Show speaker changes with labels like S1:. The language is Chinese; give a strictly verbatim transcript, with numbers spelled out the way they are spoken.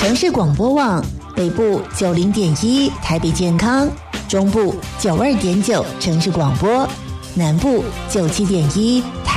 S1: 城市广播网北部九零点一台北健康，中部九二点九城市广播，南部九七点一台